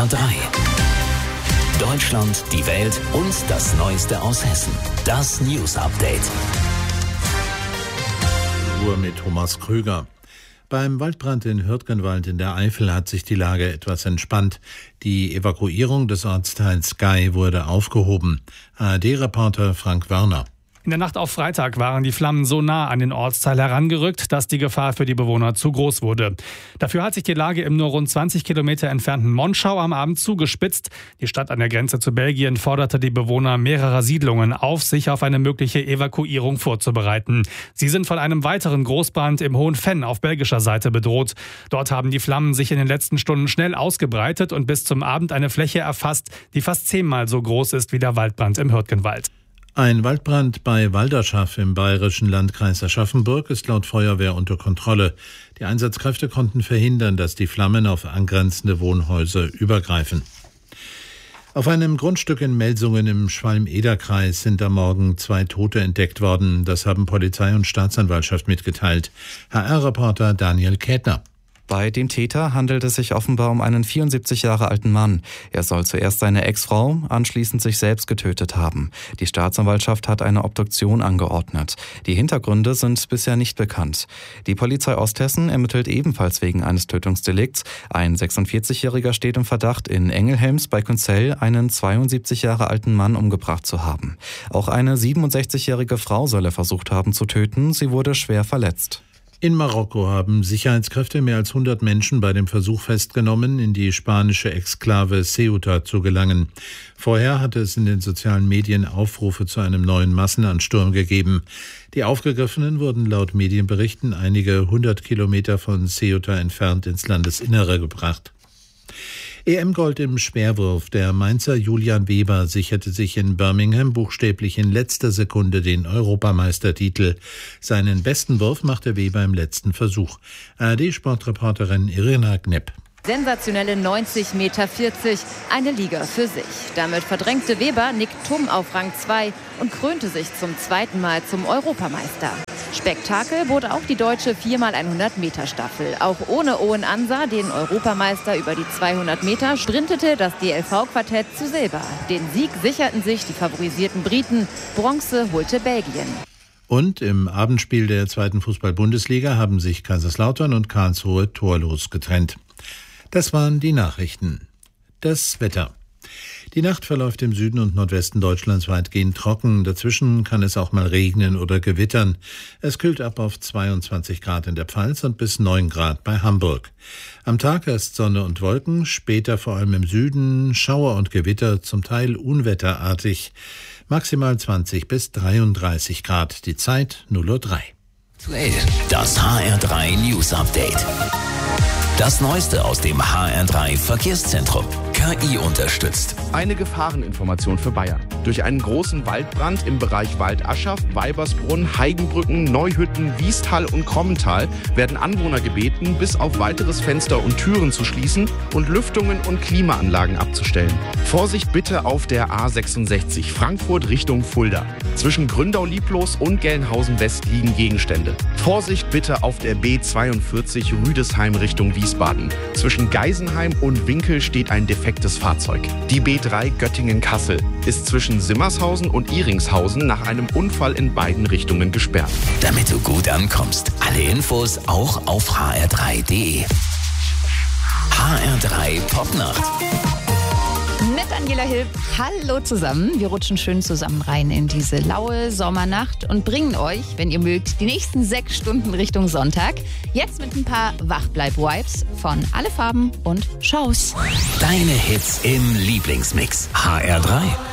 HR3. Deutschland, die Welt und das Neueste aus Hessen. Das News Update. Uhr mit Thomas Krüger. Beim Waldbrand in Hürtgenwald in der Eifel hat sich die Lage etwas entspannt. Die Evakuierung des Ortsteils Gay wurde aufgehoben. ARD-Reporter Frank Werner. In der Nacht auf Freitag waren die Flammen so nah an den Ortsteil herangerückt, dass die Gefahr für die Bewohner zu groß wurde. Dafür hat sich die Lage im nur rund 20 Kilometer entfernten Monschau am Abend zugespitzt. Die Stadt an der Grenze zu Belgien forderte die Bewohner mehrerer Siedlungen auf, sich auf eine mögliche Evakuierung vorzubereiten. Sie sind von einem weiteren Großbrand im Hohen Venn auf belgischer Seite bedroht. Dort haben die Flammen sich in den letzten Stunden schnell ausgebreitet und bis zum Abend eine Fläche erfasst, die fast 10-mal so groß ist wie der Waldbrand im Hürtgenwald. Ein Waldbrand bei Walderschaff im bayerischen Landkreis Aschaffenburg ist laut Feuerwehr unter Kontrolle. Die Einsatzkräfte konnten verhindern, dass die Flammen auf angrenzende Wohnhäuser übergreifen. Auf einem Grundstück in Melsungen im Schwalm-Eder-Kreis sind am Morgen 2 Tote entdeckt worden. Das haben Polizei und Staatsanwaltschaft mitgeteilt. HR-Reporter Daniel Kätner. Bei dem Täter handelt es sich offenbar um einen 74 Jahre alten Mann. Er soll zuerst seine Ex-Frau, anschließend sich selbst getötet haben. Die Staatsanwaltschaft hat eine Obduktion angeordnet. Die Hintergründe sind bisher nicht bekannt. Die Polizei Osthessen ermittelt ebenfalls wegen eines Tötungsdelikts. Ein 46-Jähriger steht im Verdacht, in Engelhelms bei Künzell einen 72 Jahre alten Mann umgebracht zu haben. Auch eine 67-jährige Frau soll er versucht haben zu töten. Sie wurde schwer verletzt. In Marokko haben Sicherheitskräfte mehr als 100 Menschen bei dem Versuch festgenommen, in die spanische Exklave Ceuta zu gelangen. Vorher hatte es in den sozialen Medien Aufrufe zu einem neuen Massenansturm gegeben. Die Aufgegriffenen wurden laut Medienberichten einige 100 Kilometer von Ceuta entfernt ins Landesinnere gebracht. EM-Gold im Speerwurf. Der Mainzer Julian Weber sicherte sich in Birmingham buchstäblich in letzter Sekunde den Europameistertitel. Seinen besten Wurf machte Weber im letzten Versuch. ARD-Sportreporterin Irina Knepp. Sensationelle 90,40 Meter, eine Liga für sich. Damit verdrängte Weber Nick Thum auf Rang 2 und krönte sich zum zweiten Mal zum Europameister. Spektakel bot auch die deutsche 4x100 Meter Staffel. Auch ohne Owen Ansa, den Europameister über die 200 Meter, sprintete das DLV-Quartett zu Silber. Den Sieg sicherten sich die favorisierten Briten. Bronze holte Belgien. Und im Abendspiel der 2. Fußball-Bundesliga haben sich Kaiserslautern und Karlsruhe torlos getrennt. Das waren die Nachrichten. Das Wetter. Die Nacht verläuft im Süden und Nordwesten Deutschlands weitgehend trocken. Dazwischen kann es auch mal regnen oder gewittern. Es kühlt ab auf 22 Grad in der Pfalz und bis 9 Grad bei Hamburg. Am Tag erst Sonne und Wolken, später vor allem im Süden Schauer und Gewitter, zum Teil unwetterartig. Maximal 20 bis 33 Grad. Die Zeit 0:03 Uhr. Das HR3 News Update. Das Neueste aus dem HR3 Verkehrszentrum. KI unterstützt. Eine Gefahreninformation für Bayern. Durch einen großen Waldbrand im Bereich Waldaschaff, Weibersbrunn, Heigenbrücken, Neuhütten, Wiesthall und Krommental werden Anwohner gebeten, bis auf weiteres Fenster und Türen zu schließen und Lüftungen und Klimaanlagen abzustellen. Vorsicht bitte auf der A66 Frankfurt Richtung Fulda. Zwischen Gründau-Lieblos und Gelnhausen-West liegen Gegenstände. Vorsicht bitte auf der B42 Rüdesheim Richtung Wiesbaden. Zwischen Geisenheim und Winkel steht ein defektes Fahrzeug. Die B3 Göttingen-Kassel ist zwischen Simmershausen und Iringshausen nach einem Unfall in beiden Richtungen gesperrt. Damit du gut ankommst. Alle Infos auch auf hr3.de. HR3 Popnacht. Mit Angela Hilb. Hallo zusammen. Wir rutschen schön zusammen rein in diese laue Sommernacht und bringen euch, wenn ihr mögt, die nächsten 6 Stunden Richtung Sonntag. Jetzt mit ein paar Wachbleib-Vibes von Alle Farben und Shows. Deine Hits im Lieblingsmix. HR3.